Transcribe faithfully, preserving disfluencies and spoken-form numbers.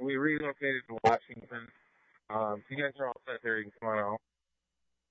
we relocated to Washington. Um, so you guys are all set there. You can come on out.